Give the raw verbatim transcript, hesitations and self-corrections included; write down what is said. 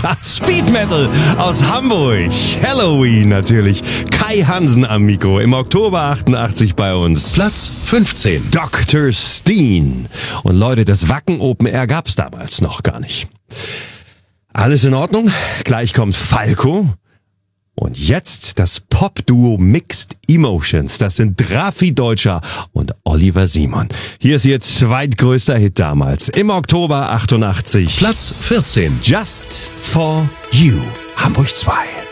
Speed Metal aus Hamburg. Halloween natürlich. Kai Hansen am Mikro. Im Oktober achtundachtzig bei uns. Platz fünfzehn. Doktor Steen. Und Leute, das Wacken Open Air gab's damals noch gar nicht. Alles in Ordnung? Gleich kommt Falco. Und jetzt das Pop-Duo Mixed Emotions. Das sind Drafi Deutscher und Oliver Simon. Hier ist ihr zweitgrößter Hit damals. Im Oktober achtundachtzig. Platz vierzehn. Just for You. Hamburg zwei.